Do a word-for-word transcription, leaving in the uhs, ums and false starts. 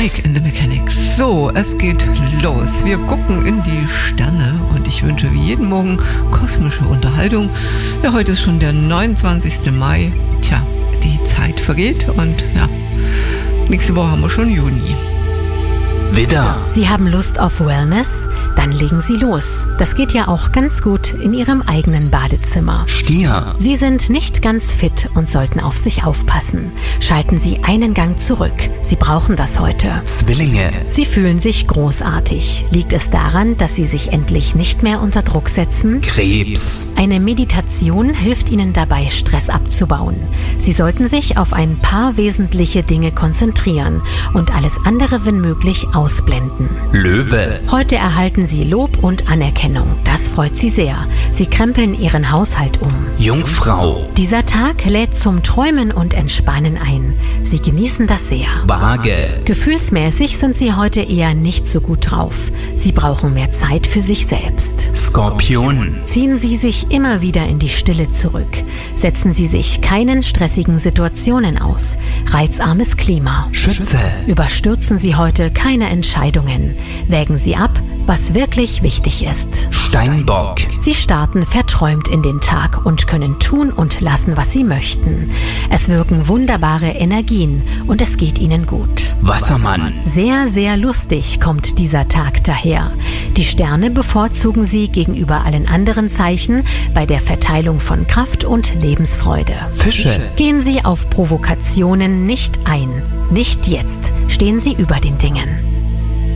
Mike and the Mechanics. So, es geht los. Wir gucken in die Sterne und ich wünsche wie jeden Morgen kosmische Unterhaltung. Ja, heute ist schon der neunundzwanzigster Mai. Tja, die Zeit vergeht und ja, nächste Woche haben wir schon Juni. Widder. Sie haben Lust auf Wellness? Dann legen Sie los. Das geht ja auch ganz gut in Ihrem eigenen Badezimmer. Stier. Sie sind nicht ganz fit und sollten auf sich aufpassen. Schalten Sie einen Gang zurück. Sie brauchen das heute. Zwillinge. Sie fühlen sich großartig. Liegt es daran, dass Sie sich endlich nicht mehr unter Druck setzen? Krebs. Eine Meditation hilft Ihnen dabei, Stress abzubauen. Sie sollten sich auf ein paar wesentliche Dinge konzentrieren und alles andere, wenn möglich, ausblenden. Löwe. Heute erhalten Sie Lob und Anerkennung. Das freut Sie sehr. Sie krempeln Ihren Haushalt um. Jungfrau. Dieser Tag lädt zum Träumen und Entspannen ein. Sie genießen das sehr. Waage. Gefühlsmäßig sind Sie heute eher nicht so gut drauf. Sie brauchen mehr Zeit für sich selbst. Skorpion. Ziehen Sie sich immer wieder in die Stille zurück. Setzen Sie sich keinen stressigen Situationen aus. Reizarmes Klima. Schütze. Überstürzen Sie heute keine Entscheidungen. Wägen Sie ab, was wirklich wichtig ist. Steinbock. Sie starten verträumt in den Tag und können tun und lassen, was Sie möchten. Es wirken wunderbare Energien und es geht Ihnen gut. Wassermann. Sehr, sehr lustig kommt dieser Tag daher. Die Sterne bevorzugen Sie gegenüber allen anderen Zeichen bei der Verteilung von Kraft und Lebensfreude. Fische. Gehen Sie auf Provokationen nicht ein. Nicht jetzt. Stehen Sie über den Dingen.